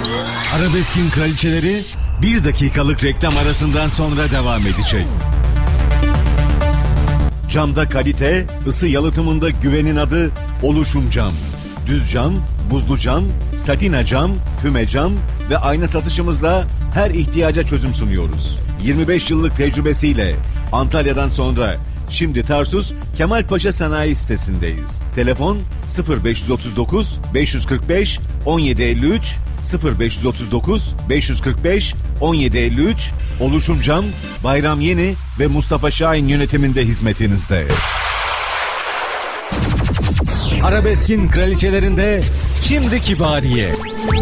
Arabeskin kraliçeleri 1 dakikalık reklam arasından sonra devam edecek. Camda kalite, ısı yalıtımında güvenin adı Oluşum Cam. Düz cam, buzlu cam, satina cam, füme cam ve ayna satışımızla her ihtiyaca çözüm sunuyoruz. 25 yıllık tecrübesiyle Antalya'dan sonra şimdi Tarsus Kemalpaşa Sanayi sitesindeyiz. Telefon 0539 545 1753 0539 545 1753. Oluşum Cam, Bayram Yeni ve Mustafa Şahin yönetiminde hizmetinizde. Arabeskin kraliçelerinde şimdi Kibariye.